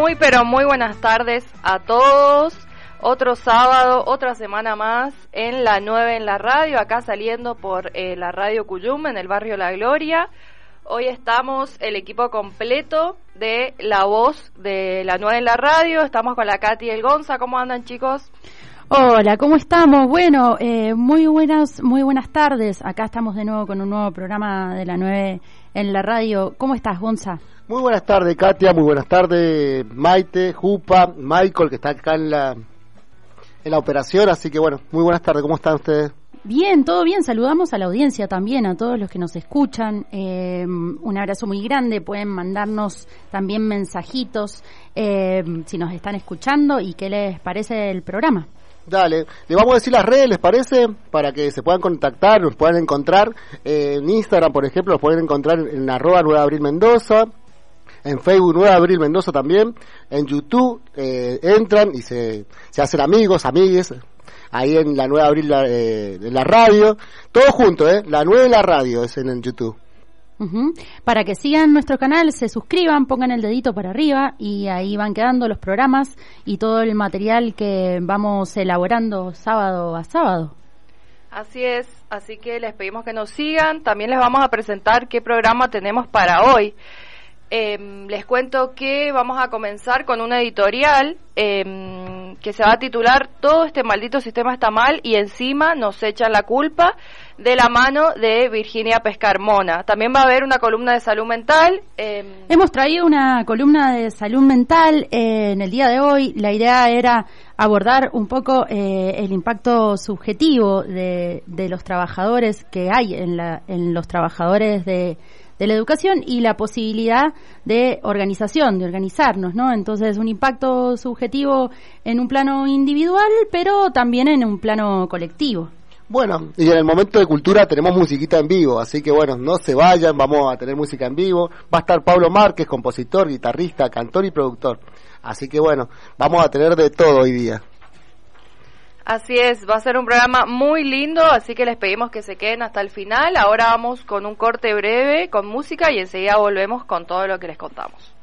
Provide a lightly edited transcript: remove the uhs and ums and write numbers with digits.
Muy, pero muy buenas tardes a todos. Otro sábado, otra semana más en la 9 en la radio, acá saliendo por la radio Cuyum en el barrio La Gloria. Hoy estamos el equipo completo de La Voz de la 9 en la radio. Estamos con la Katy y el Gonza. ¿Cómo andan, chicos? Hola, ¿cómo estamos? Bueno, muy buenas tardes. Acá estamos de nuevo con un nuevo programa de la 9 en la radio. ¿Cómo estás, Gonza? Muy buenas tardes, Katia. Muy buenas tardes, Maite, Jupa, Michael, que está acá en la operación. Así que bueno, muy buenas tardes. ¿Cómo están ustedes? Bien, todo bien. Saludamos a la audiencia también, a todos los que nos escuchan. Un abrazo muy grande. Pueden mandarnos también mensajitos si nos están escuchando y qué les parece el programa. Dale, le vamos a decir las redes, ¿les parece? Para que se puedan contactar, nos puedan encontrar en Instagram, por ejemplo, nos pueden encontrar en @9abril_Mendoza, en Facebook 9 Abril Mendoza también, en YouTube entran y se hacen amigues, ahí en la 9 Abril en la radio, todo junto, la 9 la radio es en YouTube. Para que sigan nuestro canal, se suscriban, pongan el dedito para arriba y ahí van quedando los programas y todo el material que vamos elaborando sábado a sábado. Así es, así que les pedimos que nos sigan. También les vamos a presentar qué programa tenemos para hoy. Les cuento que vamos a comenzar con una editorial que se va a titular "Todo este maldito sistema está mal y encima nos echan la culpa", de la mano de Virginia Pescarmona. También va a haber una columna de salud mental. Hemos traído una columna de salud mental en el día de hoy. La idea era abordar un poco el impacto subjetivo de los trabajadores que hay en los trabajadores de la educación y la posibilidad de organización, de organizarnos, ¿no? Entonces, un impacto subjetivo en un plano individual, pero también en un plano colectivo. Bueno, y en el momento de cultura tenemos musiquita en vivo, así que bueno, no se vayan, vamos a tener música en vivo. Va a estar Pablo Márquez, compositor, guitarrista, cantor y productor. Así que bueno, vamos a tener de todo hoy día. Así es, va a ser un programa muy lindo, así que les pedimos que se queden hasta el final. Ahora vamos con un corte breve con música y enseguida volvemos con todo lo que les contamos.